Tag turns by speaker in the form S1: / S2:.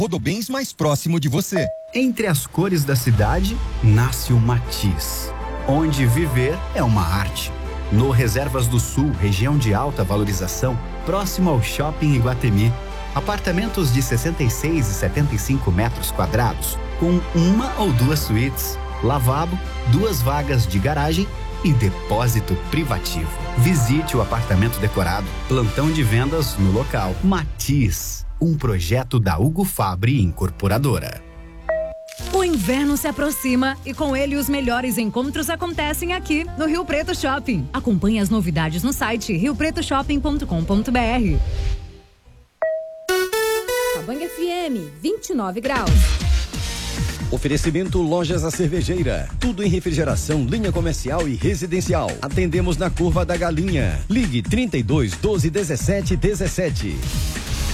S1: Rodobens mais próximo de você.
S2: Entre as cores da cidade, nasce o Matiz, onde viver é uma arte. No Reservas do Sul, região de alta valorização, próximo ao Shopping Iguatemi. Apartamentos de 66 e 75 metros quadrados, com 1 ou 2 suítes, lavabo, 2 vagas de garagem e depósito privativo. Visite o apartamento decorado. Plantão de vendas no local. Matiz, um projeto da Hugo Fabri Incorporadora.
S3: O inverno se aproxima e com ele os melhores encontros acontecem aqui no Rio Preto Shopping. Acompanhe as novidades no site riopretosshopping.com.br.
S4: Cabanha FM, 29 graus.
S5: Oferecimento Lojas A Cervejeira. Tudo em refrigeração, linha comercial e residencial. Atendemos na Curva da Galinha. Ligue 32 12 17 17.